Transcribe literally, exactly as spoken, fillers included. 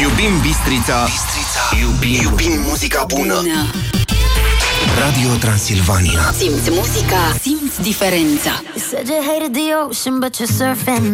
Iubim Bistrița, Bistrița. Iubim, iubim muzica bună. bună Radio Transilvania. Simți muzica, simți diferența. You said you hated the ocean, but you're surfing